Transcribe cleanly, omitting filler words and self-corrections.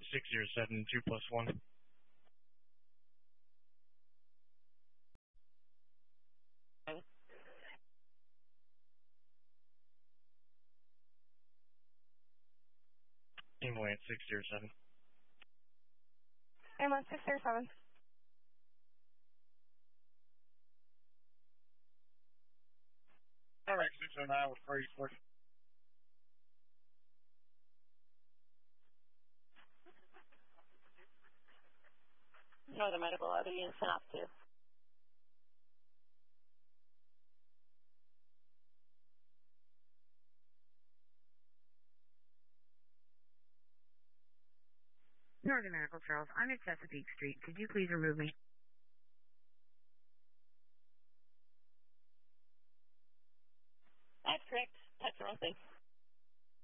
607 2+1. Ambulance 607. Ambulance 607. All right, 609 with Freddy Ford. No, the medical audience off too. Northern Medical Charles, I'm at Chesapeake Street. Could you please remove me? That's correct. That's the wrong thing.